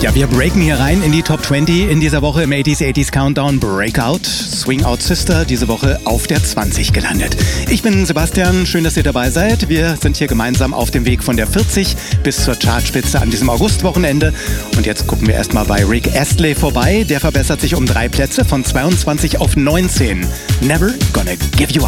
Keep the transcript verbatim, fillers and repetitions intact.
Ja, wir breaken hier rein in die Top zwanzig in dieser Woche im achtziger achtziger Countdown. Breakout, Swing Out Sister, diese Woche auf der zwanzig gelandet. Ich bin Sebastian, schön, dass ihr dabei seid. Wir sind hier gemeinsam auf dem Weg von der vierzig bis zur Chartspitze an diesem Augustwochenende. Und jetzt gucken wir erstmal bei Rick Astley vorbei. Der verbessert sich um drei Plätze von zweiundzwanzig auf neunzehn. Never Gonna Give You